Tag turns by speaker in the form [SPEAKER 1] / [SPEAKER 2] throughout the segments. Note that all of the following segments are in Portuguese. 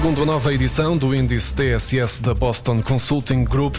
[SPEAKER 1] Segundo a nova edição do índice TSS da Boston Consulting Group,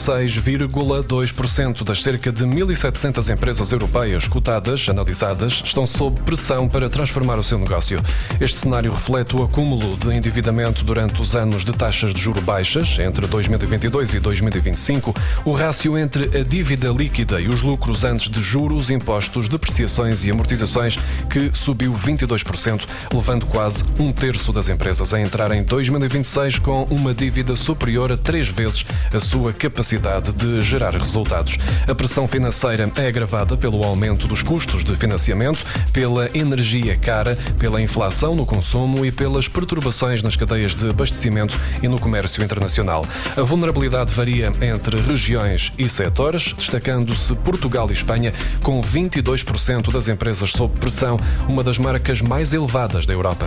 [SPEAKER 1] 16,2% das cerca de 1.700 empresas europeias cotadas, analisadas, estão sob pressão para transformar o seu negócio. Este cenário reflete o acúmulo de endividamento durante os anos de taxas de juros baixas, entre 2022 e 2025, o rácio entre a dívida líquida e os lucros antes de juros, impostos, depreciações e amortizações, que subiu 22%, levando quase um terço das empresas a entrar em 2026 com uma dívida superior a 3 vezes a sua capacidade de gerar resultados. A pressão financeira é agravada pelo aumento dos custos de financiamento, pela energia cara, pela inflação no consumo e pelas perturbações nas cadeias de abastecimento e no comércio internacional. A vulnerabilidade varia entre regiões e setores, destacando-se Portugal e Espanha, com 22% das empresas sob pressão, uma das marcas mais elevadas da Europa.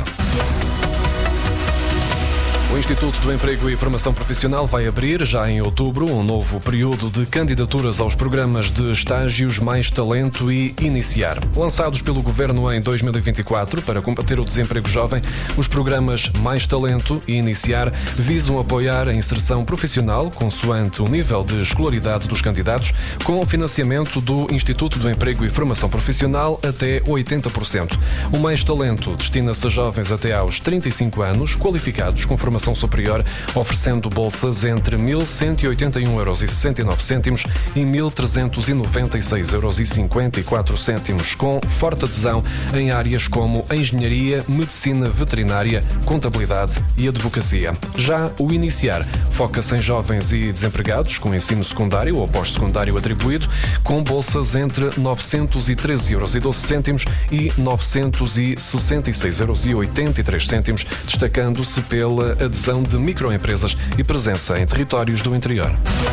[SPEAKER 1] O Instituto do Emprego e Formação Profissional vai abrir, já em outubro, um novo período de candidaturas aos programas de estágios Mais Talento e Iniciar. Lançados pelo Governo em 2024 para combater o desemprego jovem, os programas Mais Talento e Iniciar visam apoiar a inserção profissional consoante o nível de escolaridade dos candidatos, com o financiamento do Instituto do Emprego e Formação Profissional até 80%. O Mais Talento destina-se a jovens até aos 35 anos, qualificados com formação superior, oferecendo bolsas entre 1.181,69€ e 1.396,54€, com forte adesão em áreas como engenharia, medicina veterinária, contabilidade e advocacia. Já o Iniciar foca-se em jovens e desempregados com ensino secundário ou pós-secundário atribuído, com bolsas entre 913,12€ e 966,83€, destacando-se pela adesão de microempresas e presença em territórios do interior.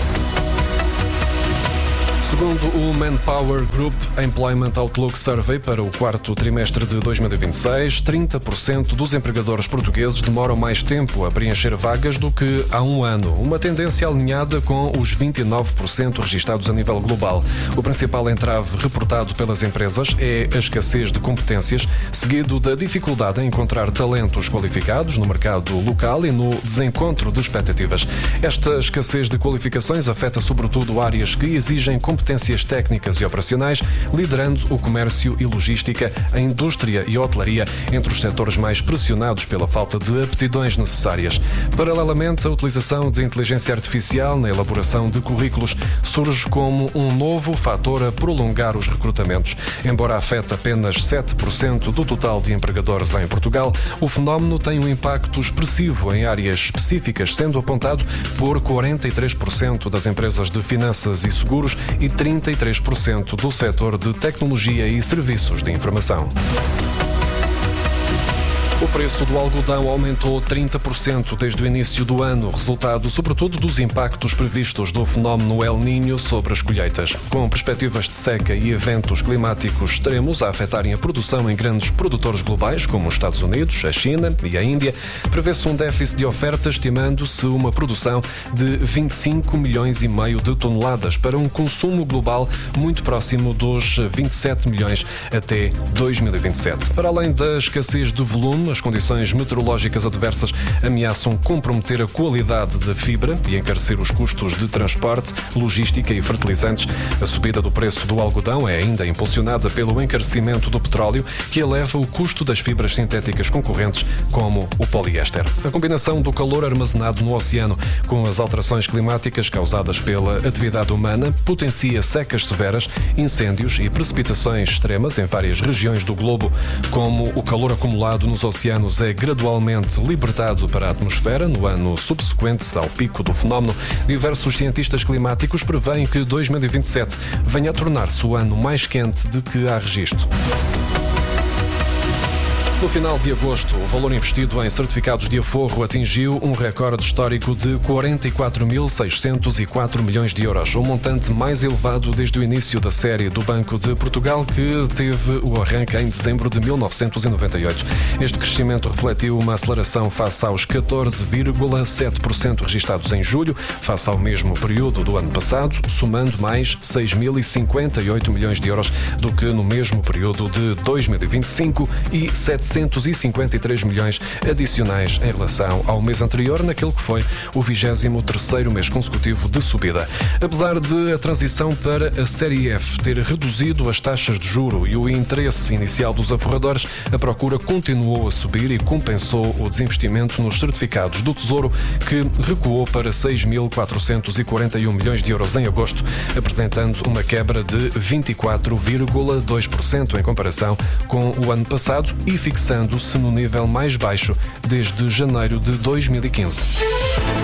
[SPEAKER 1] Segundo o Manpower Group Employment Outlook Survey para o quarto trimestre de 2026, 30% dos empregadores portugueses demoram mais tempo a preencher vagas do que há um ano, uma tendência alinhada com os 29% registados a nível global. O principal entrave reportado pelas empresas é a escassez de competências, seguido da dificuldade em encontrar talentos qualificados no mercado local e no desencontro de expectativas. Esta escassez de qualificações afeta sobretudo áreas que exigem competências técnicas e operacionais, liderando o comércio e logística, a indústria e a hotelaria, entre os setores mais pressionados pela falta de aptidões necessárias. Paralelamente, a utilização de inteligência artificial na elaboração de currículos surge como um novo fator a prolongar os recrutamentos. Embora afete apenas 7% do total de empregadores em Portugal, o fenómeno tem um impacto expressivo em áreas específicas, sendo apontado por 43% das empresas de finanças e seguros e 33% do setor de tecnologia e serviços de informação. O preço do algodão aumentou 30% desde o início do ano, resultado sobretudo dos impactos previstos do fenómeno El Niño sobre as colheitas. Com perspectivas de seca e eventos climáticos extremos a afetarem a produção em grandes produtores globais, como os Estados Unidos, a China e a Índia, prevê-se um déficit de oferta, estimando-se uma produção de 25 milhões e meio de toneladas para um consumo global muito próximo dos 27 milhões até 2027. Para além da escassez de volume, as condições meteorológicas adversas ameaçam comprometer a qualidade da fibra e encarecer os custos de transporte, logística e fertilizantes. A subida do preço do algodão é ainda impulsionada pelo encarecimento do petróleo, que eleva o custo das fibras sintéticas concorrentes, como o poliéster. A combinação do calor armazenado no oceano com as alterações climáticas causadas pela atividade humana potencia secas severas, incêndios e precipitações extremas em várias regiões do globo. Como o calor acumulado nos oceanos é gradualmente libertado para a atmosfera no ano subsequente ao pico do fenómeno, diversos cientistas climáticos prevêem que 2027 venha a tornar-se o ano mais quente de que há registro. No final de agosto, o valor investido em certificados de aforro atingiu um recorde histórico de 44.604 milhões de euros, o montante mais elevado desde o início da série do Banco de Portugal, que teve o arranque em dezembro de 1998. Este crescimento refletiu uma aceleração face aos 14,7% registados em julho, face ao mesmo período do ano passado, somando mais 6.058 milhões de euros do que no mesmo período de 2025 e 700 653 milhões adicionais em relação ao mês anterior, naquele que foi o 23º mês consecutivo de subida. Apesar de a transição para a Série F ter reduzido as taxas de juro e o interesse inicial dos aforradores, a procura continuou a subir e compensou o desinvestimento nos certificados do Tesouro, que recuou para 6.441 milhões de euros em agosto, apresentando uma quebra de 24,2% em comparação com o ano passado e fixando-se no nível mais baixo desde janeiro de 2015.